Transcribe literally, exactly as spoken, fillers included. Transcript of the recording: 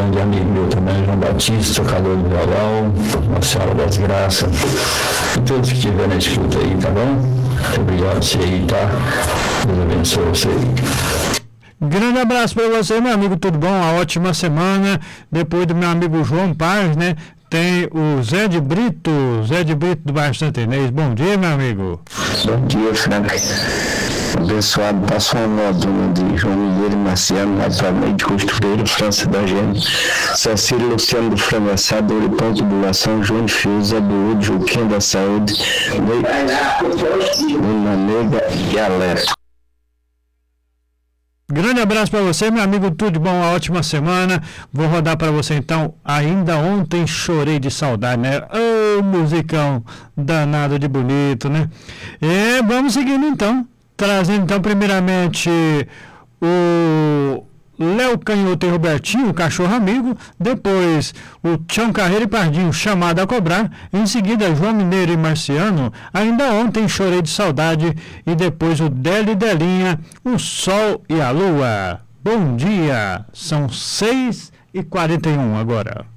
grande amigo meu também, João Batista, tocador de violão, Nossa Senhora das Graças, e todos que estiverem na escuta aí, tá bom? Muito obrigado você aí, tá? Deus abençoe você aí. Grande abraço para você, meu amigo, tudo bom? Uma ótima semana. Depois do meu amigo João Paz, né? Tem o Zé de Brito, Zé de Brito do bairro Santa Inês. Bom dia, meu amigo. Bom dia, Frank. Abençoado, passou uma moduna de João Mineiro Marciano, naturalmente de Costureiro, França da Gêmea, Cecília Luciano do Frango Assado, Ouripão Tubulação, João de Fio, Zé Buúdo, Juquinha da Saúde, Luna Negra e Aleto. Grande abraço para você, meu amigo, tudo de bom, uma ótima semana. Vou rodar para você então. Ainda ontem chorei de saudade, né? Ô, oh, musicão danado de bonito, né? E vamos seguindo então, trazendo então primeiramente o Léo Canhoto e Robertinho, o cachorro amigo, depois o Tião Carreiro e Pardinho, Chamado a Cobrar, em seguida João Mineiro e Marciano, Ainda Ontem Chorei de Saudade, e depois o Délio e Delinha, O Sol e a Lua. Bom dia, são seis e quarenta e um agora.